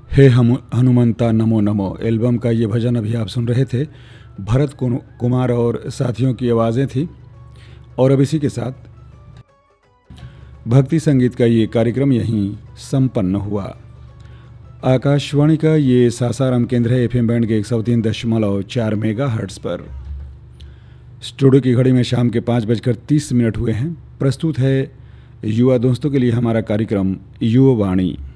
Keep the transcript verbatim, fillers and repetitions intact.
हे हम हनुमंता नमो नमो एल्बम का ये भजन अभी आप सुन रहे थे। भरत कुन- कुमार और साथियों की आवाज़ें थी। और अब इसी के साथ भक्ति संगीत का ये कार्यक्रम यहीं संपन्न हुआ। आकाशवाणी का ये सासाराम केंद्र है, एफएम बैंड के एक सौ तीन दशमलव चार मेगा हर्ट्स पर। स्टूडियो की घड़ी में शाम के पाँच बजकर तीस मिनट हुए हैं। प्रस्तुत है युवा दोस्तों के लिए हमारा कार्यक्रम युवा वाणी।